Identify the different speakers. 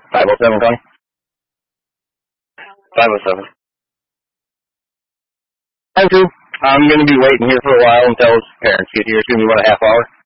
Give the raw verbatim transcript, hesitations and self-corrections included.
Speaker 1: five oh seven, Connie? five oh seven. Hi, Sue. I'm going to be waiting here for a while until his parents get here. It's going to be about a half hour.